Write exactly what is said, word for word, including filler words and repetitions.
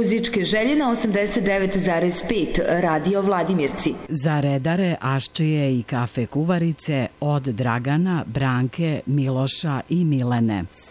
muzičke želje na osamdeset devet zarez pet Radio Vladimirci. Za redare, Aščije i kafe kuvarice od Dragana, Branke, Miloša i Milene.